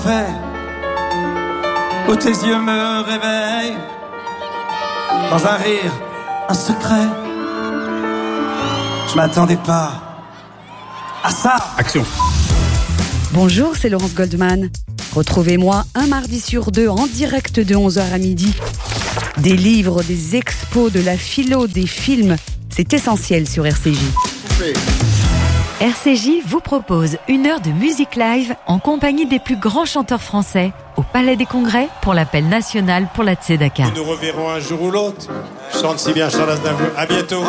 Où tes yeux me réveillent, dans un rire, un secret. Je m'attendais pas à ça. Action. Bonjour, c'est Laurence Goldman. Retrouvez-moi un mardi sur deux en direct de 11h à midi. Des livres, des expos, de la philo, des films, c'est essentiel sur RCJ. RCJ vous propose 1 heure de musique live en compagnie des plus grands chanteurs français au Palais des Congrès pour l'appel national pour la Tzedaka. Nous nous reverrons un jour ou l'autre. Je chante si bien Charles Aznavour. À bientôt.